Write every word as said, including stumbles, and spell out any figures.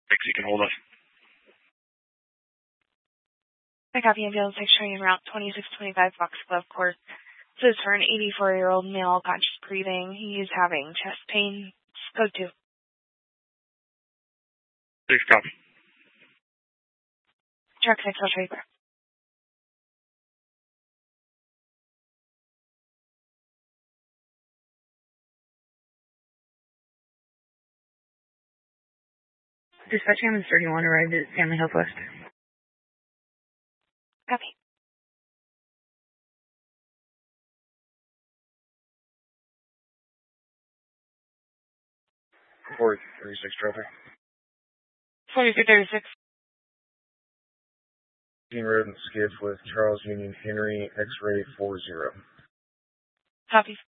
Thanks, you can hold us. I copy ambulance X-ray en route twenty-six twenty-five Foxglove Court. This is for an eighty-four-year-old male, conscious breathing. He is having chest pain. Code two. Six copy. Truck six, I'll trade back. Dispatch ambulance thirty-one arrived at Family Health West. Copy. Four thirty-six traffic. forty-three thirty-six. Dean Road and Skiff with Charles Union Henry, X-ray four zero. Copy.